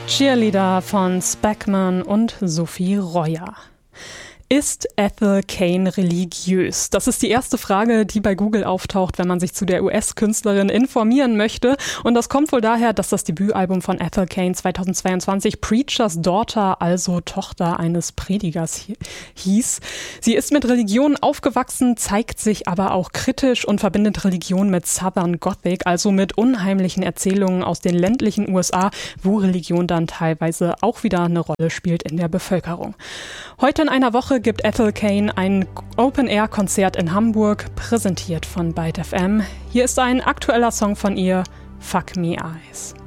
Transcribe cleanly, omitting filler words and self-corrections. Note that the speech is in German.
Cheerleader von Speckman und Sophie Royer. Ist Ethel Cain religiös? Das ist die erste Frage, die bei Google auftaucht, wenn man sich zu der US-Künstlerin informieren möchte. Und das kommt wohl daher, dass das Debütalbum von Ethel Cain 2022 Preacher's Daughter, also Tochter eines Predigers, hieß. Sie ist mit Religion aufgewachsen, zeigt sich aber auch kritisch und verbindet Religion mit Southern Gothic, also mit unheimlichen Erzählungen aus den ländlichen USA, wo Religion dann teilweise auch wieder eine Rolle spielt in der Bevölkerung. Heute in einer Woche gibt Ethel Cain ein Open-Air-Konzert in Hamburg, präsentiert von Byte FM. Hier ist ein aktueller Song von ihr, Fuck Me Eyes.